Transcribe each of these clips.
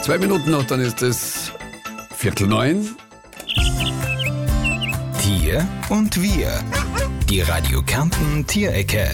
2 Minuten noch, dann ist es 8:45. Tier und Wir. Die Radio Kärnten Tierecke.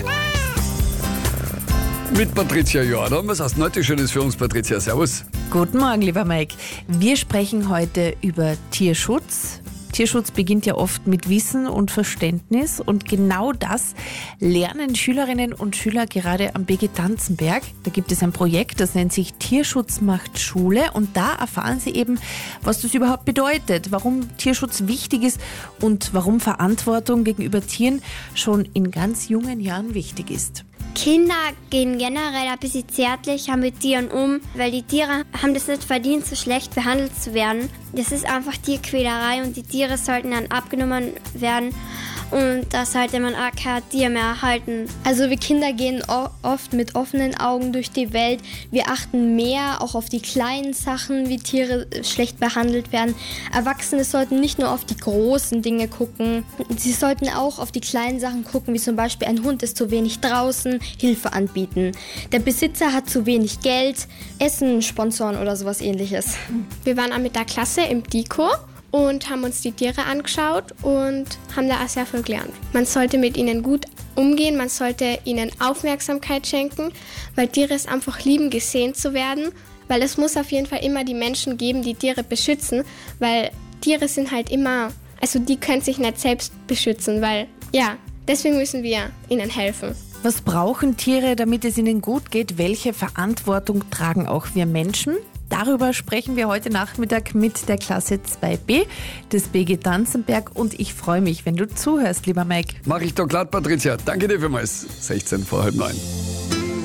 Mit Patricia Jordan. Was hast du heute Schönes für uns, Patricia? Servus. Guten Morgen, lieber Mike. Wir sprechen heute über Tierschutz. Tierschutz beginnt ja oft mit Wissen und Verständnis und genau das lernen Schülerinnen und Schüler gerade am BG Tanzenberg. Da gibt es ein Projekt, das nennt sich Tierschutz macht Schule und da erfahren sie eben, was das überhaupt bedeutet, warum Tierschutz wichtig ist und warum Verantwortung gegenüber Tieren schon in ganz jungen Jahren wichtig ist. Kinder gehen generell ein bisschen zärtlicher mit Tieren um, weil die Tiere haben das nicht verdient, so schlecht behandelt zu werden. Das ist einfach Tierquälerei und die Tiere sollten dann abgenommen werden und da sollte man auch kein Tier mehr erhalten. Also wir Kinder gehen oft mit offenen Augen durch die Welt. Wir achten mehr auch auf die kleinen Sachen, wie Tiere schlecht behandelt werden. Erwachsene sollten nicht nur auf die großen Dinge gucken. Sie sollten auch auf die kleinen Sachen gucken, wie zum Beispiel ein Hund ist zu wenig draußen, Hilfe anbieten. Der Besitzer hat zu wenig Geld, Essen sponsoren oder sowas ähnliches. Wir waren auch mit der Klasse im Diko und haben uns die Tiere angeschaut und haben da auch sehr viel gelernt. Man sollte mit ihnen gut umgehen, man sollte ihnen Aufmerksamkeit schenken, weil Tiere es einfach lieben, gesehen zu werden, weil es muss auf jeden Fall immer die Menschen geben, die Tiere beschützen, weil Tiere sind halt immer, also die können sich nicht selbst beschützen, weil ja, deswegen müssen wir ihnen helfen. Was brauchen Tiere, damit es ihnen gut geht? Welche Verantwortung tragen auch wir Menschen? Darüber sprechen wir heute Nachmittag mit der Klasse 2b des BG Tanzenberg und ich freue mich, wenn du zuhörst, lieber Mike. Mach ich doch glatt, Patricia. Danke dir vielmals. 16 vor 8:30.